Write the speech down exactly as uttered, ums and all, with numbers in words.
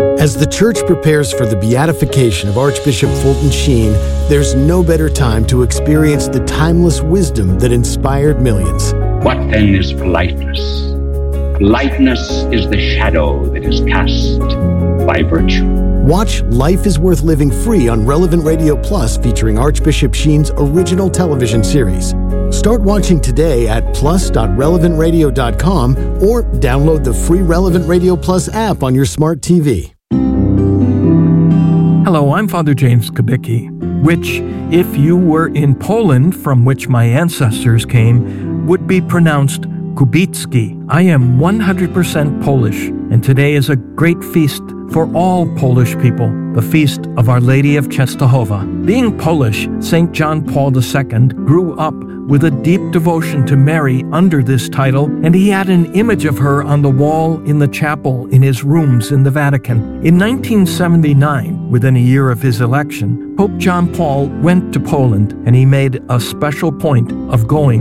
As the Church prepares for the beatification of Archbishop Fulton Sheen, there's no better time to experience the timeless wisdom that inspired millions. What then is politeness? Politeness is the shadow that is cast by virtue. Watch Life is Worth Living free on Relevant Radio Plus, featuring Archbishop Sheen's original television series. Start watching today at plus dot relevant radio dot com or download the free Relevant Radio Plus app on your smart T V. Hello, I'm Father James Kubicki, which, if you were in Poland, from which my ancestors came, would be pronounced Kubicki. I am one hundred percent Polish, and today is a great feast for all Polish people, the feast of Our Lady of Częstochowa. Being Polish, Saint John Paul the Second grew up with a deep devotion to Mary under this title, and he had an image of her on the wall in the chapel in his rooms in the Vatican. In nineteen seventy-nine, within a year of his election, Pope John Paul went to Poland, and he made a special point of going